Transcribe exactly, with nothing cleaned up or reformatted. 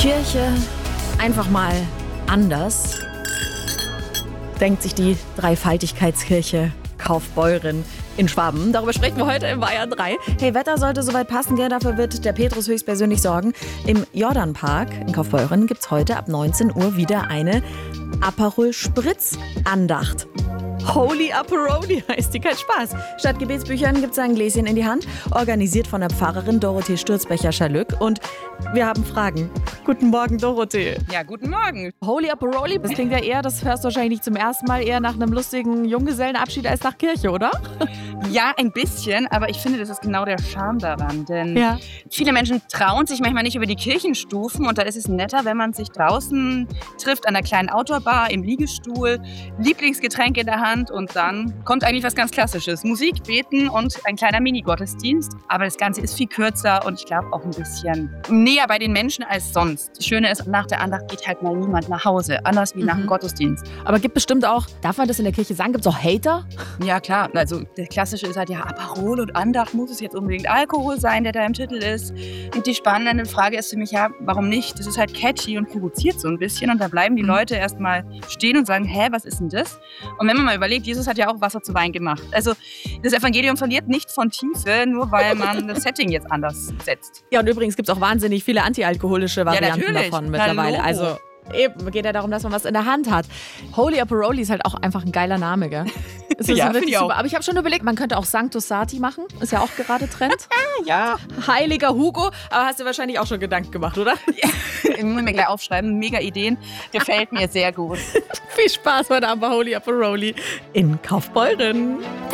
Kirche einfach mal anders, denkt sich die Dreifaltigkeitskirche Kaufbeuren in Schwaben. Darüber sprechen wir heute im Bayern drei. Hey, Wetter sollte soweit passen, gell? Dafür wird der Petrus höchstpersönlich sorgen. Im Jordanpark in Kaufbeuren gibt es heute ab neunzehn Uhr wieder eine Aperol Spritz Andacht. Holy Aperoli heißt die, kein Spaß. Statt Gebetsbüchern gibt es ein Gläschen in die Hand, organisiert von der Pfarrerin Dorothee Sturzbecher-Schalück. Und wir haben Fragen. Guten Morgen, Dorothee. Ja, guten Morgen. Holy Aperoli, das klingt ja eher, das hörst du wahrscheinlich nicht zum ersten Mal, eher nach einem lustigen Junggesellenabschied als nach Kirche, oder? Ja, ein bisschen, aber ich finde, das ist genau der Charme daran. Denn ja. viele Menschen trauen sich manchmal nicht über die Kirchenstufen und da ist es netter, wenn man sich draußen trifft, an einer kleinen Outdoor-Bar, im Liegestuhl, Lieblingsgetränk in der Hand und dann kommt eigentlich was ganz Klassisches. Musik, Beten und ein kleiner Mini-Gottesdienst. Aber das Ganze ist viel kürzer und ich glaube auch ein bisschen näher bei den Menschen als sonst. Das Schöne ist, nach der Andacht geht halt mal niemand nach Hause, anders wie mhm. nach dem Gottesdienst. Aber gibt bestimmt auch, darf man das in der Kirche sagen, gibt es auch Hater? Ja klar, also der Klassische ist halt ja Aperol und Andacht, muss es jetzt unbedingt Alkohol sein, der da im Titel ist? Und die spannende Frage ist für mich, ja, warum nicht? Das ist halt catchy und provoziert so ein bisschen und da bleiben die Leute erstmal stehen und sagen, hä, was ist denn das? Und wenn man mal überlegt, Jesus hat ja auch Wasser zu Wein gemacht. Also das Evangelium verliert nicht von Tiefe, nur weil man das Setting jetzt anders setzt. Ja, und übrigens gibt es auch wahnsinnig viele antialkoholische Varianten ja, davon mittlerweile. Na, also eben geht ja darum, dass man was in der Hand hat. Holy Aperoli ist halt auch einfach ein geiler Name, gell? Ist ja, so wirklich ich super. Aber ich habe schon überlegt, man könnte auch Sanctus Sati machen. Ist ja auch gerade Trend. Ja. Heiliger Hugo. Aber hast du wahrscheinlich auch schon Gedanken gemacht, oder? Ja. Ich muss mir gleich aufschreiben. Mega Ideen. Gefällt mir sehr gut. Viel Spaß heute Abend bei Holy Aperoli in Kaufbeuren.